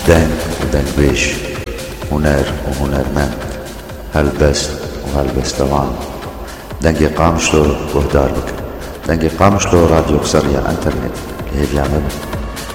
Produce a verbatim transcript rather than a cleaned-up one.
دنگ ودنگويش، هنر وهنرمند، هلبست وهلبستوان. دنگی قامشلو گهدار بکن. دنگی قامشلو راديو قصرية انترنت. هيدي عمل